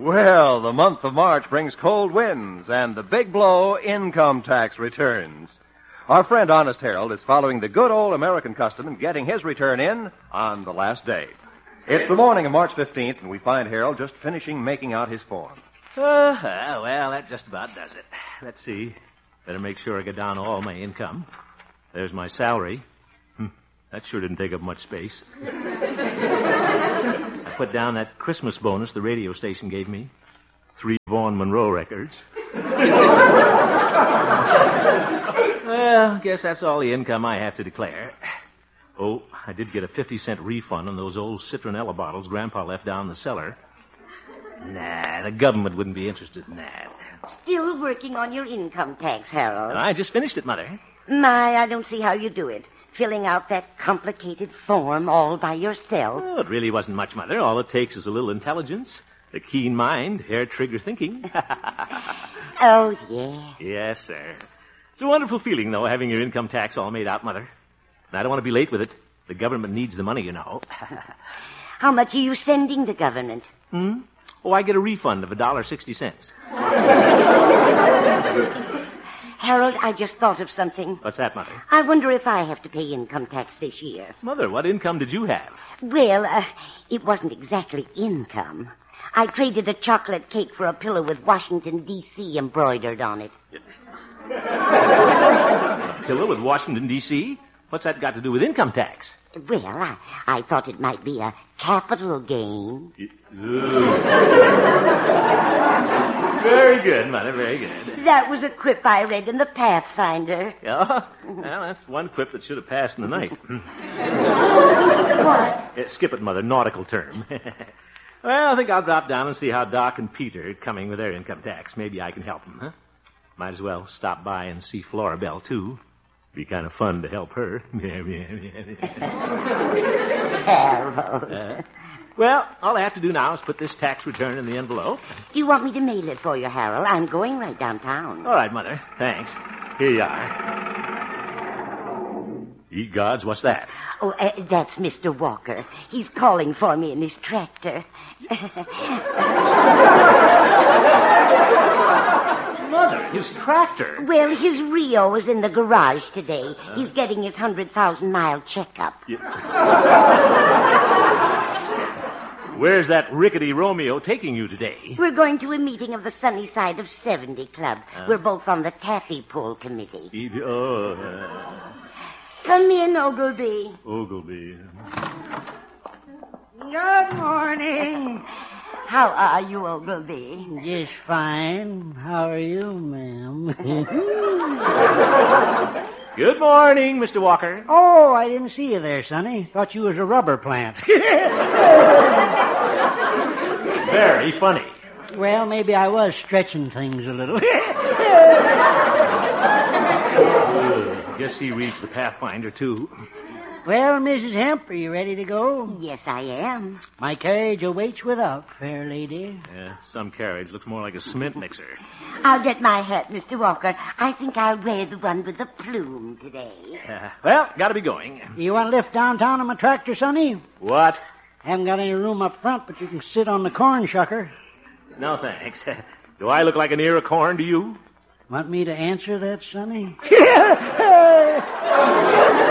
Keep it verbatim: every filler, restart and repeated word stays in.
Well, the month of March brings cold winds and the big blow, income tax returns. Our friend Honest Harold is following the good old American custom and getting his return in on the last day. It's the morning of March fifteenth, and we find Harold just finishing making out his form. Uh, well, that just about does it. Let's see. Better make sure I get down all my income. There's my salary. Hm, that sure didn't take up much space. I put down that Christmas bonus the radio station gave me. Three Vaughn Monroe records. Well, guess that's all the income I have to declare. Oh, I did get a fifty cent refund on those old citronella bottles Grandpa left down in the cellar. Nah, the government wouldn't be interested in that. Still working on your income tax, Harold. And I just finished it, Mother. My, I don't see how you do it. Filling out that complicated form all by yourself. Oh, it really wasn't much, Mother. All it takes is a little intelligence, a keen mind, hair-trigger thinking. Oh, yeah. Yes, sir. It's a wonderful feeling, though, having your income tax all made out, Mother. And I don't want to be late with it. The government needs the money, you know. How much are you sending the government? Hmm? Oh, I get a refund of a dollar sixty cents. Harold, I just thought of something. What's that, Mother? I wonder if I have to pay income tax this year. Mother, what income did you have? Well, uh, it wasn't exactly income. I traded a chocolate cake for a pillow with Washington, D C embroidered on it. A pillow with Washington, D C? What's that got to do with income tax? Well, I, I thought it might be a capital gain. Very good, Mother, very good. That was a quip I read in the Pathfinder. Yeah? Well, that's one quip that should have passed in the night. What? Uh, skip it, Mother, nautical term. Well, I think I'll drop down and see how Doc and Peter are coming with their income tax. Maybe I can help them, huh? Might as well stop by and see Flora Belle, too. Be kind of fun to help her. Harold. Uh, well, all I have to do now is put this tax return in the envelope. Do you want me to mail it for you, Harold? I'm going right downtown. All right, Mother. Thanks. Here you are. Ye gods, what's that? Oh, uh, that's Mister Walker. He's calling for me in his tractor. Mother, his tractor. Well, his Rio is in the garage today. He's getting his one hundred thousand mile checkup. Yeah. Where's that rickety Romeo taking you today? We're going to a meeting of the Sunny Side of seventy Club. Uh, We're both on the taffy pull committee. Oh, uh, Come in, Ogilvy. Ogilvy. Good morning. How are you, Ogilvy? Just fine. How are you, ma'am? Good morning, Mister Walker. Oh, I didn't see you there, Sonny. Thought you was a rubber plant. Very funny. Well, maybe I was stretching things a little. uh, guess he reads the Pathfinder, too. Well, Missus Hemp, are you ready to go? Yes, I am. My carriage awaits without, fair lady. Yeah, some carriage looks more like a cement mixer. I'll get my hat, Mister Walker. I think I'll wear the one with the plume today. Uh, well, gotta be going. You want to lift downtown on my tractor, Sonny? What? Haven't got any room up front, but you can sit on the corn shucker. No, thanks. Do I look like an ear of corn to you? Want me to answer that, Sonny?